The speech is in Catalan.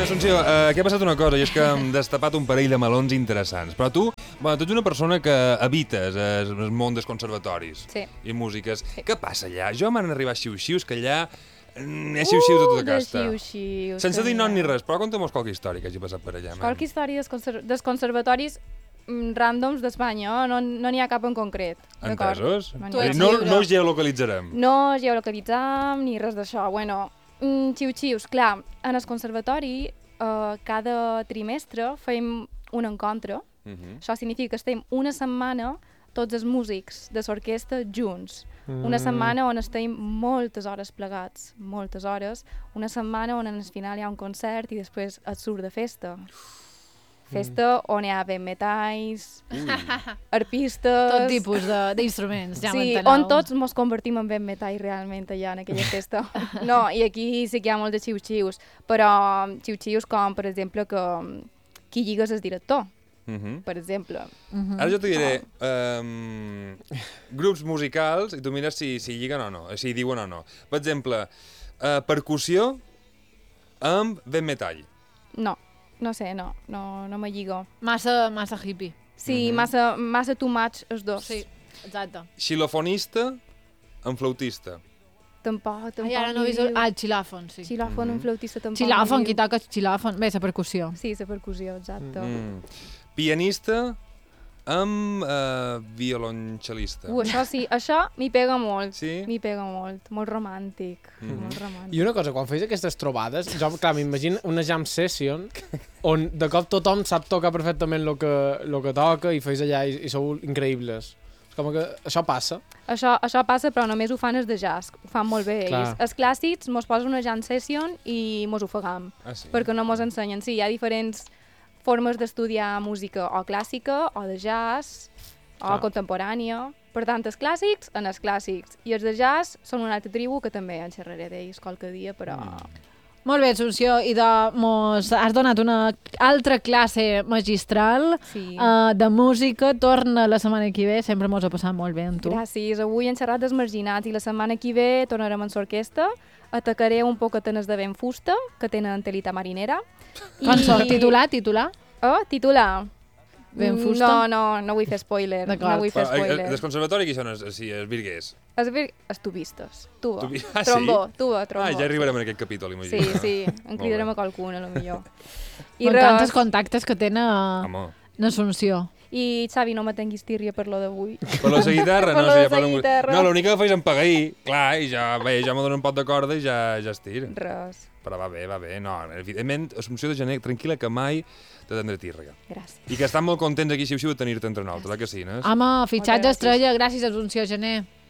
Assumpció, aquí ha passat una cosa, i és que hem destapat un parell de melons interessants. Però tu ets una persona que habites el món dels conservatoris i músiques. Sí. Què passa allà? Jo m'han arribat xiu-xius, que allà hi ha xiu-xius de tota casta. Sense dir nom ni res, però conta'm qualque història que hagi passat per allà. Qualque història dels conservatoris ràndoms d'Espanya, no n'hi ha cap en concret. Entesos? No us geolocalitzarem. No us geolocalitzam ni res d'això. Bueno, xiu-xius, clar, en el conservatori cada trimestre fem un encontre. Això significa que estem una setmana tots els músics de l'orquestra junts. Una setmana on estem moltes hores plegats, moltes hores. Una setmana on al final hi ha un concert i després et surt de festa. Festa on hi ha ben metalls, arpistes... Tot tipus d'instruments, ja m'enteneu. Sí, on tots ens convertim en ben metalls realment allà en aquella festa. No, i aquí sí que hi ha molts de xiu-xius, però xiu-xius com, per exemple, que qui lligues el director, per exemple. Ara jo t'ho diré, grups musicals, i tu mires si lliguen o no, si diuen o no. Per exemple, percussió amb ben metall. No sé, no me lligo. Massa hippie. Sí, massa too much els dos. Sí, exacte. Xilofonista amb flautista. Tampoc. Ai, ara no he vist... Ah, el xilòfon, sí. Xilòfon, un flautista tampoc. Xilòfon, qui toca xilòfon. Bé, la percussió. Sí, la percussió, exacte. Pianista amb violoncel·lista. Això sí, això m'hi pega molt. Sí? M'hi pega molt. Molt romàntic. Molt romàntic. I una cosa, quan feis aquestes trobades, jo, clar, m'imagino una jam session on de cop tothom sap tocar perfectament el que toca i feis allà i sou increïbles. Com que això passa. Això passa, però només ho fan els de jazz. Ho fan molt bé ells. Clar. Els clàssics mos posen una jam session i mos ofegam. Sí? Perquè no mos ensenyen. Sí, hi ha diferents formes d'estudiar música o clàssica, o de jazz, o contemporània. Per tant, els clàssics, en els clàssics. I els de jazz són una altra tribu que també en xerraré d'ells qualque dia, però... Molt bé, Assumpció, i mos has donat una altra classe magistral de música. Torna la setmana que ve, sempre mos ha passat molt bé amb tu. Gràcies, avui hem xerrat dels marginats i la setmana que ve tornarem amb l'orquestra. Atacaré un poquetenes de ben fusta, que tenen telita marinera. Cançó, titular? Titular. Ben fusta? No vull fer spoiler. No vull fer spoiler. Del conservatori qui són els virguers? Els tubistes. Tuba. Trombó. Tuba. Ja arribarem a aquest capítol, imagino. Sí. En cridarem a qualcuna, potser. M'encanten els contactes que tenen l'Assumpció. I, Xavi, no me tinguis tírria per lo d'avui. Per la guitarra? No, l'únic que faig empagar-hi, clar, i ja me dono un pot de corda i ja estir. Res. Però va bé. No, evidentment, Assumpció de Gener, tranquil·la, que mai te tindré tírria. Gràcies. I que estan molt contents aquí, Xiu-Xiu, de tenir-te entre nosaltres, que sí, no? Home, fitxatge estrella, gràcies, Assumpció Gener.